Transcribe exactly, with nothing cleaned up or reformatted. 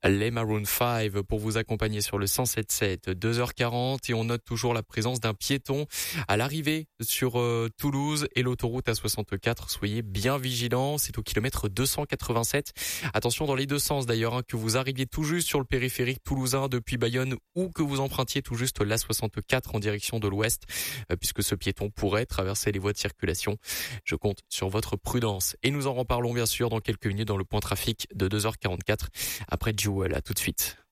Les Maroon cinq pour vous accompagner sur le cent sept sept, deux heures quarante, et on note toujours la présence d'un piéton à l'arrivée sur euh, Toulouse et l'autoroute A soixante-quatre. Soyez bien vigilants, c'est au kilomètre deux cent quatre-vingt-sept. Attention dans les deux sens d'ailleurs, hein, que vous arriviez tout juste sur le périphérique toulousain depuis Bayonne ou que vous empruntiez tout juste l'A soixante-quatre en direction de l'ouest, euh, puisque ce piéton pourrait traverser les voies de circulation. Je compte sur votre prudence. Et nous en reparlons bien sûr dans quelques minutes dans le point trafic de deux heures quarante-quatre après Jewel. À tout de suite.